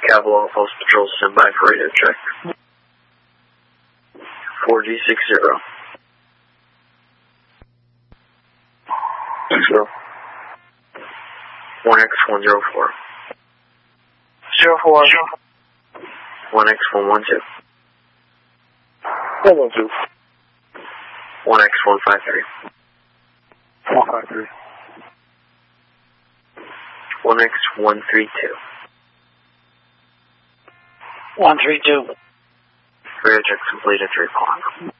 Capital Post Patrol, stand by for radio check. 4G60. 1X104. 04. 1X112. 112. 1X153. 153. 1X132. 132. Radio check complete at 3 o'clock.